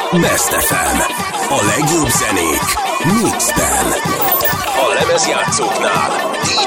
Best FM. A legjobb zenék mixben. A lemezjátszóknál DJ